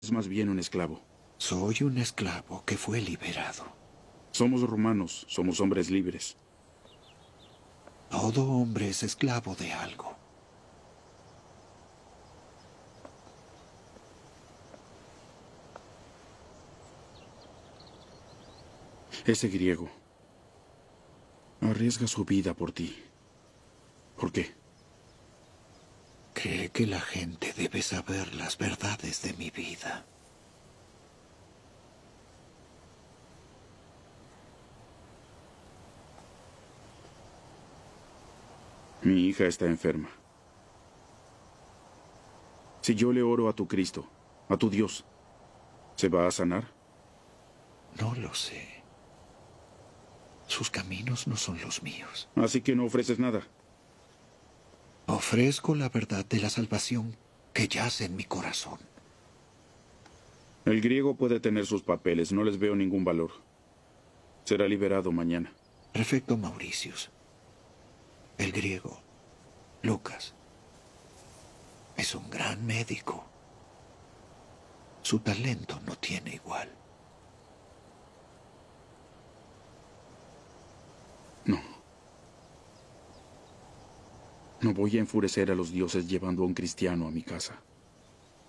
Es más bien un esclavo. Soy un esclavo que fue liberado. Somos romanos, somos hombres libres. Todo hombre es esclavo de algo. Ese griego arriesga su vida por ti. ¿Por qué? Cree que la gente debe saber las verdades de mi vida. Mi hija está enferma. Si yo le oro a tu Cristo, a tu Dios, ¿se va a sanar? No lo sé. Sus caminos no son los míos. Así que no ofreces nada. Ofrezco la verdad de la salvación que yace en mi corazón. El griego puede tener sus papeles, no les veo ningún valor. Será liberado mañana. Prefecto Mauricius. El griego, Lucas, es un gran médico. Su talento no tiene igual. No. No voy a enfurecer a los dioses llevando a un cristiano a mi casa.